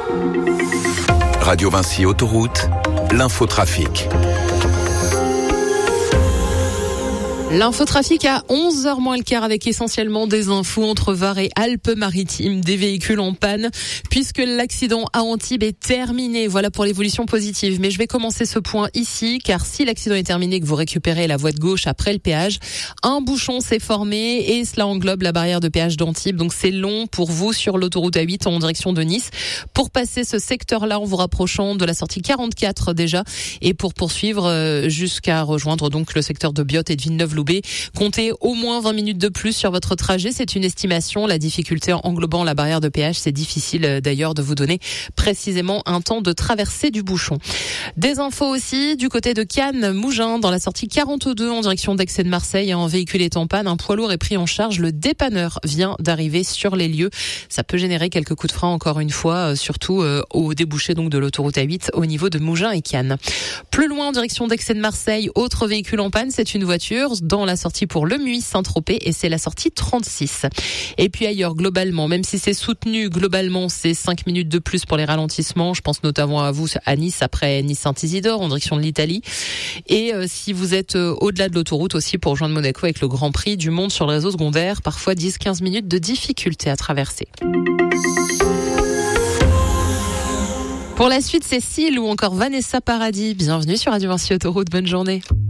Radio Vinci Autoroute, l'infotrafic. L'infotrafic à 11h moins le quart avec essentiellement des infos entre Var et Alpes-Maritimes, des véhicules en panne, puisque l'accident à Antibes est terminé. Voilà pour l'évolution positive. Mais je vais commencer ce point ici, car si l'accident est terminé et que vous récupérez la voie de gauche après le péage, un bouchon s'est formé et cela englobe la barrière de péage d'Antibes. Donc c'est long pour vous sur l'autoroute A8 en direction de Nice. Pour passer ce secteur-là en vous rapprochant de la sortie 44 déjà et pour poursuivre jusqu'à rejoindre donc le secteur de Biot et de Villeneuve-Loubet. Comptez au moins 20 minutes de plus sur votre trajet. C'est une estimation. La difficulté englobant la barrière de péage, c'est difficile d'ailleurs de vous donner précisément un temps de traversée du bouchon. Des infos aussi du côté de Cannes-Mougins, dans la sortie 42 en direction d'Aix et de Marseille. Un véhicule est en panne, un poids lourd est pris en charge. Le dépanneur vient d'arriver sur les lieux. Ça peut générer quelques coups de frein encore une fois, surtout au débouché donc de l'autoroute A8 au niveau de Mougins et Cannes. Plus loin en direction d'Aix et de Marseille, autre véhicule en panne, c'est une voiture dans la sortie pour le Muy-Saint-Tropez et c'est la sortie 36. Et puis ailleurs, globalement, même si c'est soutenu, globalement, c'est 5 minutes de plus pour les ralentissements. Je pense notamment à vous, à Nice, après Nice-Saint-Isidore, en direction de l'Italie. Et si vous êtes au-delà de l'autoroute aussi pour rejoindre Monaco avec le Grand Prix du Monde sur le réseau secondaire, parfois 10-15 minutes de difficulté à traverser. Pour la suite, Cécile ou encore Vanessa Paradis. Bienvenue sur Radio Vinci Autoroute. Bonne journée.